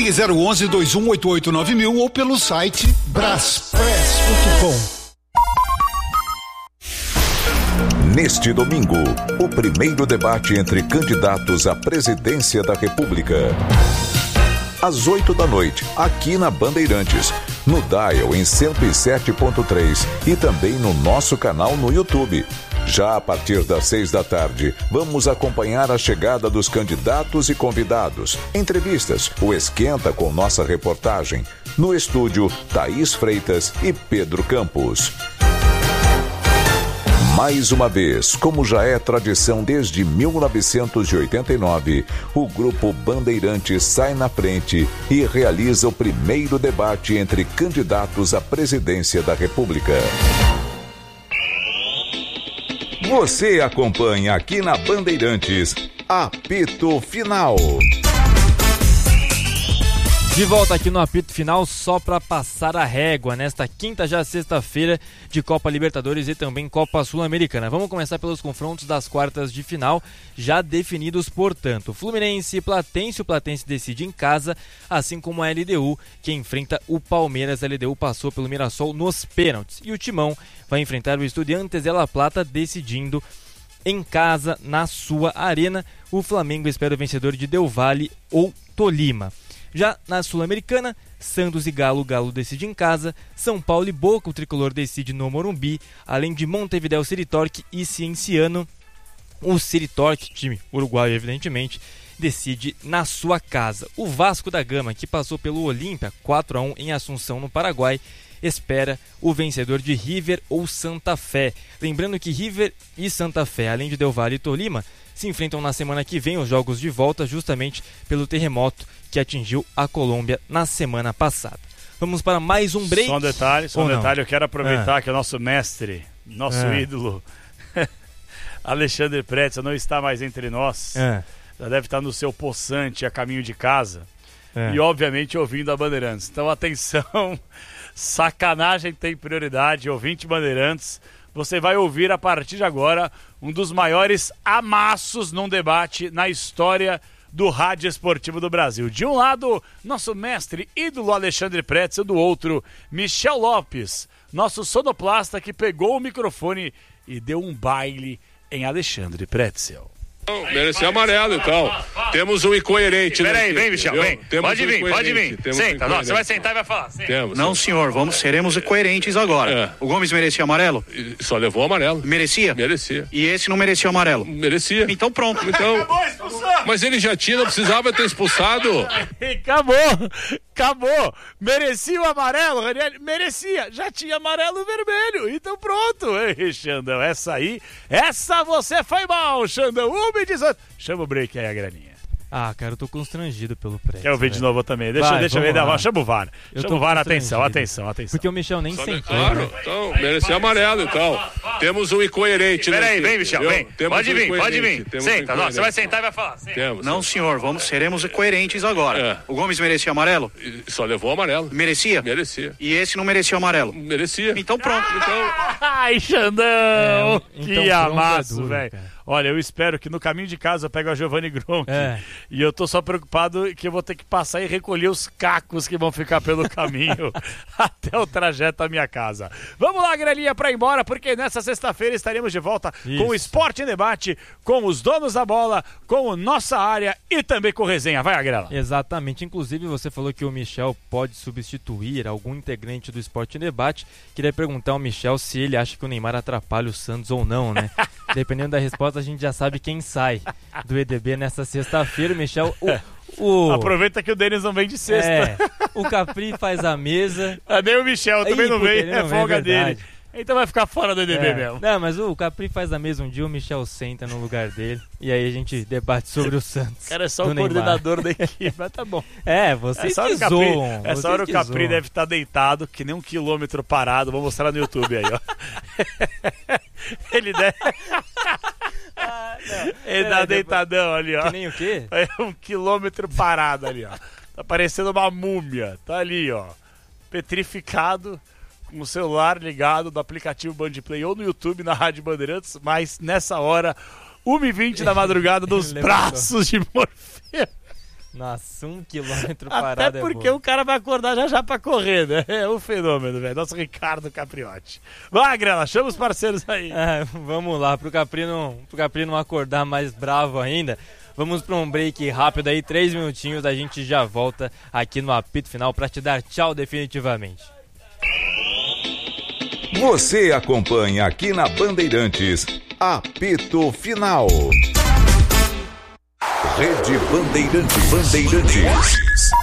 Ligue 011-2188-9000 ou pelo site braspress.com. Neste domingo, o primeiro debate entre candidatos à presidência da República. Às 8h, aqui na Bandeirantes, no Dial em 107.3 e também no nosso canal no YouTube. Já a partir das 6h, vamos acompanhar a chegada dos candidatos e convidados, entrevistas, o Esquenta com nossa reportagem. No estúdio, Thaís Freitas e Pedro Campos. Mais uma vez, como já é tradição desde 1989, o Grupo Bandeirantes sai na frente e realiza o primeiro debate entre candidatos à presidência da República. Você acompanha aqui na Bandeirantes, Apito Final. De volta aqui no Apito Final, só para passar a régua nesta quinta, já sexta-feira, de Copa Libertadores e também Copa Sul-Americana. Vamos começar pelos confrontos das quartas de final, já definidos, portanto. Fluminense e Platense, o Platense decide em casa, assim como a LDU, que enfrenta o Palmeiras. A LDU passou pelo Mirassol nos pênaltis. E o Timão vai enfrentar o Estudiantes de La Plata, decidindo em casa, na sua arena. O Flamengo espera o vencedor de Del Valle ou Tolima. Já na Sul-Americana, Santos e Galo, Galo decide em casa, São Paulo e Boca, o tricolor decide no Morumbi, além de Montevideo City Torque e Cienciano. O City Torque, time uruguaio evidentemente, decide na sua casa. O Vasco da Gama, que passou pelo Olímpia 4-1 em Assunção, no Paraguai, espera o vencedor de River ou Santa Fé. Lembrando que River e Santa Fé, além de Del Valle e Tolima, se enfrentam na semana que vem, os jogos de volta, justamente pelo terremoto que atingiu a Colômbia na semana passada. Vamos para mais um break. Só um detalhe, eu quero aproveitar que o nosso mestre, nosso ídolo, Alexandre Pretzel, não está mais entre nós. Já deve estar no seu poçante a caminho de casa. E obviamente ouvindo a Bandeirantes. Então atenção, sacanagem tem prioridade, ouvinte Bandeirantes. Você vai ouvir a partir de agora um dos maiores amassos num debate na história do rádio esportivo do Brasil. De um lado, nosso mestre ídolo Alexandre Pretzel, do outro, Michel Lopes, nosso sonoplasta que pegou o microfone e deu um baile em Alexandre Pretzel. Merecia amarelo, então. Temos um incoerente. Peraí, vem, Michel, vem. Pode vir. Senta, você vai sentar e vai falar. Não, senhor, seremos coerentes agora. O Gomes merecia amarelo? Só levou amarelo. Merecia? Merecia. E esse não merecia amarelo? Merecia. Então pronto. Então, mas ele já tinha, não precisava ter expulsado. Acabou. Merecia o amarelo, Ranieri? Merecia. Já tinha amarelo e vermelho. Então pronto. Ei, Xandão, essa você foi mal, Xandão. 1-18. Chama o break aí, a graninha. Ah, cara, eu tô constrangido pelo Pretzel. Quer ouvir de novo também? Deixa eu ver. Chama o VAR. Chama o VAR, atenção. Porque o Michel nem sentou. Claro, então, merecia amarelo, então. Temos um incoerente. Peraí, vem, Michel, vem. Pode vir. Senta, você vai sentar e vai falar. Não, senhor, seremos coerentes agora. O Gomes merecia amarelo? Só levou amarelo. Merecia? Merecia. E esse não merecia amarelo? Merecia. Então pronto. Ai, Xandão! Que amasso, velho. cara. Olha, eu espero que no caminho de casa eu pegue a Giovanni Gronchi. E eu tô só preocupado que eu vou ter que passar e recolher os cacos que vão ficar pelo caminho até o trajeto à minha casa. Vamos lá, Grelinha, pra ir embora, porque nessa sexta-feira estaremos de volta com o Esporte em Debate, com os donos da bola, com o Nossa Área e também com resenha. Vai, Grela. Exatamente. Inclusive, você falou que o Michel pode substituir algum integrante do Esporte em Debate. Queria perguntar ao Michel se ele acha que o Neymar atrapalha o Santos ou não, né? Dependendo da resposta, a gente já sabe quem sai do EDB nessa sexta-feira. Michel, aproveita que o Denis não vem de sexta. O Capri faz a mesa. Nem o Michel também não vem, é folga dele. Então vai ficar fora do EDB mesmo. Não, mas o Capri faz a mesa um dia, o Michel senta no lugar dele e aí a gente debate sobre o Santos. O cara é só o coordenador da equipe, mas tá bom. Vocês que zoam. Essa hora o Capri deve estar deitado, que nem 1 quilômetro parado. Vou mostrar no YouTube aí, ó. Ele deve... Ele dá deitadão ali, ó. Que nem o quê? É 1 quilômetro parado ali, ó. Tá parecendo uma múmia. Tá ali, ó. Petrificado, com o celular ligado do aplicativo Bandplay ou no YouTube, na Rádio Bandeirantes, mas nessa hora, 1h20 da madrugada, nos braços de Morfeu. Nossa, 1 quilômetro parado. Até porque o cara vai acordar já pra correr, né? É um fenômeno, velho. Nosso Ricardo Capriotti. Vai, Grela, chama os parceiros aí. Vamos lá, pro Capri não acordar mais bravo ainda. Vamos para um break rápido aí, 3 minutinhos, a gente já volta aqui no apito final para te dar tchau definitivamente. Você acompanha aqui na Bandeirantes, apito final. Rede Bandeirantes.